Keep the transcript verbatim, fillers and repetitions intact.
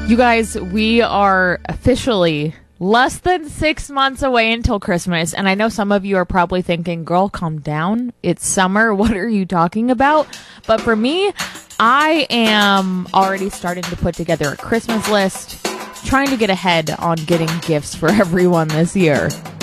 You guys, we are officially less than six months away until Christmas. And I know some of you are probably thinking, girl, calm down. It's summer. What are you talking about? But for me, I am already starting to put together a Christmas list, trying to get ahead on getting gifts for everyone this year.